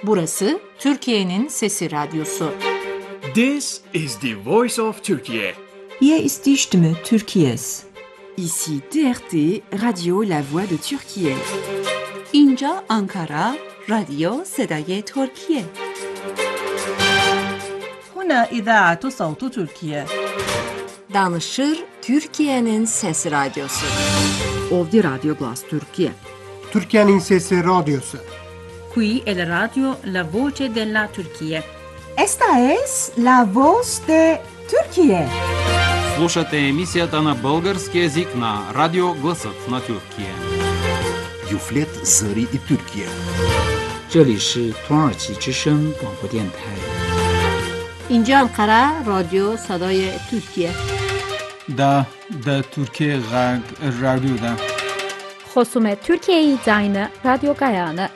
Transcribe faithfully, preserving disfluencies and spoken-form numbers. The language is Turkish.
Burası Türkiye'nin Sesi Radyosu. This is the voice of Turkey. Hier ist die Stimme Türkiye's. Ici T R T, Radio La Voix de Türkiye. اینجا آنکارا، رادیو صدای ترکیه. هنا إذاعة صوت تركيا. Danışır Türkiye'nin Sesi Radyosu. Ovdje Radio Glas Türkiye. Türkiye'nin Sesi Radyosu. Qui è la radio La Voce della Turchia. Esta es la voz de Türkiye. Слушате емисията на български език на Радио Гласът на Türkiye. Юфлет Зари и Türkiye. 这里是土耳其之声广播电台。 اینجا انقره رادیو صدای ترکیه. دا دا ترکیه غرب رادیو دا. خصوم ترکیه زاین رادیو گایانه.